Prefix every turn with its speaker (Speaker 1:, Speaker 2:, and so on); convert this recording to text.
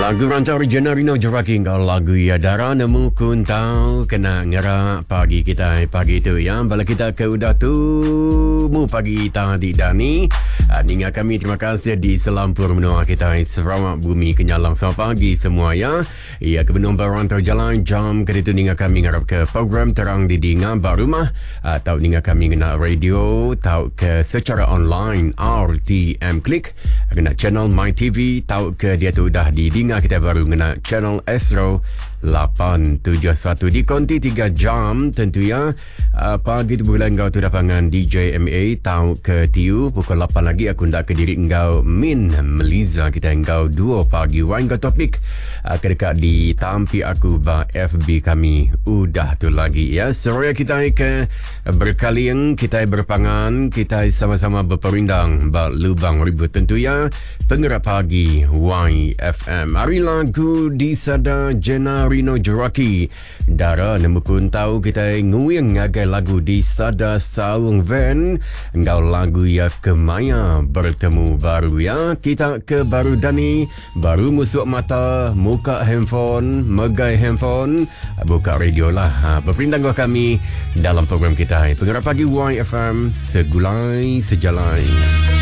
Speaker 1: Lagu rancar Jenarino Joraki kau lagu ya dara nemu kun tahu kena ngerak pagi kita pagi tu ya bala kita ke udah tu mu pagi tadi dani ninga kami terima kasih di selampur menua kita Sarawak bumi kenyalang selamat pagi semua ya ke benung berantau jalan jam ke itu ninga kami ngarap ke program terang di dinga barumah atau ninga kami kena radio tahu ke secara online RTM Klik kena channel My TV tahu ke dia tu dah di dinga kita baru kena channel Astro 871 di konti 3 jam tentu ya pagi tu bulan kau tu dapangan DJ MA tahu ke tiu pukul 8 lagi aku nak ke diri engkau Min Meliza kita engkau 2 pagi wine kau topik kedekat di tampi aku ba FB kami udah tu lagi ya seroya kita ke berkalian kita berpangan kita sama-sama berperindang ba lubang ribut tentu ya penggerak pagi YFM hari lagu di Sada Jenarino Joraki Dara nemukun tahu kita nguyang ngagai lagu di Sada Saung Van engkau lagu ya kemaya bertemu baru ya kita ke baru Dani baru musuk mata muka handphone megai handphone buka radio lah berperintang kami dalam program kita penggerak pagi YFM segulai sejalai.